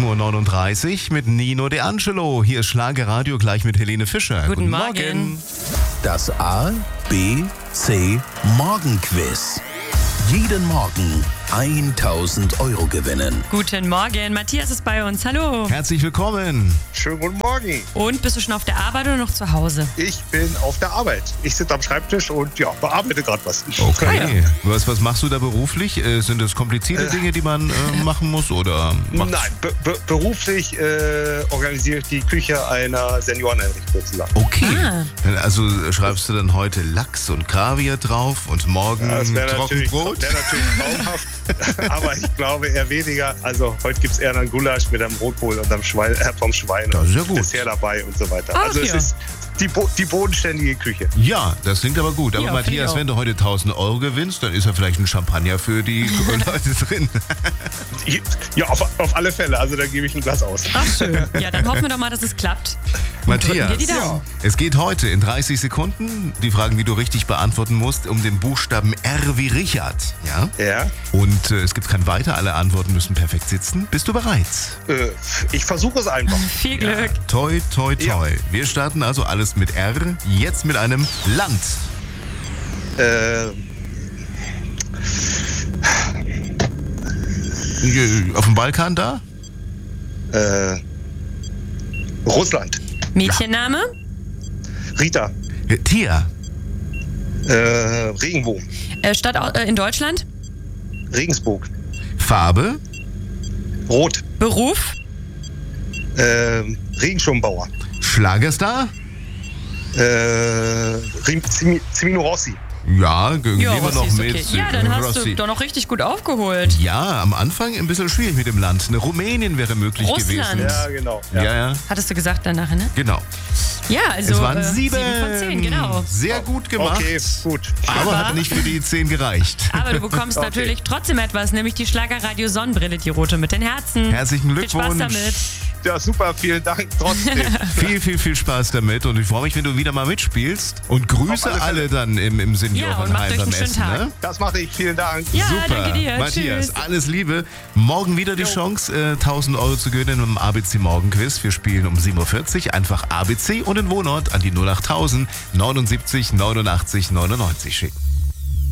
7.39 Uhr mit Nino De Angelo. Hier ist Schlagerradio gleich mit Helene Fischer. Guten Morgen. Das A, B, C Morgenquiz. Jeden Morgen 1.000 Euro gewinnen. Guten Morgen, Matthias ist bei uns. Hallo. Herzlich willkommen. Schönen guten Morgen. Und bist du schon auf der Arbeit oder noch zu Hause? Ich bin auf der Arbeit. Ich sitze am Schreibtisch und bearbeite gerade was. Okay. Was machst du da beruflich? Sind das komplizierte Dinge, die man machen muss? Oder Nein, beruflich organisiere ich die Küche einer Senioreneinrichtung sozusagen. Okay. Also schreibst du dann heute Lachs und Kaviar drauf und morgen Trockenbrot? Das wäre natürlich traumhaft. Aber ich glaube eher weniger. Also heute gibt es eher einen Gulasch mit einem Rotkohl und einem vom Schwein. Das ist ja gut. Dessert dabei und so weiter. Ach, also es ist die bodenständige Küche. Ja, das klingt aber gut. Aber Ja, Matthias, wenn du heute 1.000 Euro gewinnst, dann ist ja vielleicht ein Champagner für die Leute drin. Ja, auf alle Fälle. Also da gebe ich ein Glas aus. Ach schön. Ja, dann hoffen wir doch mal, dass es klappt. Matthias, Drücken wir die Daumen. es geht heute in 30 Sekunden, die Fragen, die du richtig beantworten musst, um den Buchstaben R wie Richard. Ja? Ja. Und es gibt kein Weiter, alle Antworten müssen perfekt sitzen. Bist du bereit? Ich versuche es einfach. Viel Glück. Toi, toi, toi. Ja. Wir starten also alles mit R, jetzt mit einem Land. Auf dem Balkan da? Russland. Mädchenname? Rita. Tier. Regenbogen. Stadt in Deutschland? Regensburg. Farbe. Rot. Beruf? Regenschirmbauer. Schlagerstar. Cimino Rossi. Ja, gehen wir Rossi noch ist mit. okay. Ja, dann hast Rossi. du doch noch richtig gut aufgeholt. Ja, am Anfang ein bisschen schwierig mit dem Land. Eine Rumänien wäre möglich Russland. gewesen. Ja, genau. Ja, Hattest du gesagt danach, ne? genau. Ja, also Es waren 7 von 10, genau. Sehr gut gemacht. Okay, gut. Aber hat nicht für die 10 gereicht. Aber du bekommst natürlich trotzdem etwas, nämlich die Schlagerradio Sonnenbrille, die rote mit den Herzen. Herzlichen Viel Spaß Glückwunsch. damit. Ja, super. Vielen Dank trotzdem. Viel Spaß damit. Und ich freue mich, wenn du wieder mal mitspielst. Und grüße Auf alle alle dann im Ja, und macht Seniorenheim euch beim einen schönen Essen. Tag. Ne? Das mache ich. Vielen Dank. Ja, Super. danke dir. Matthias, Tschüss. alles Liebe. Morgen wieder die Chance, 1.000 Euro zu gewinnen im ABC Morgenquiz. Wir spielen um 7.40 Uhr. Einfach ABC und den Wohnort an die 08000 79 89 99 schicken.